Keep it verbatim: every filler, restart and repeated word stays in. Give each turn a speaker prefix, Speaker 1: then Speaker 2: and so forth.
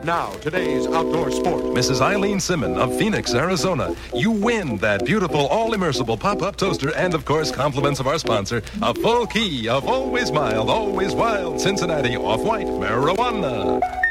Speaker 1: Now, today's outdoor sport.
Speaker 2: Missus Eileen Simon of Phoenix, Arizona. You win that beautiful all-immersible pop-up toaster and, of course, compliments of our sponsor, a full key of always mild, always wild Cincinnati Off-White marijuana.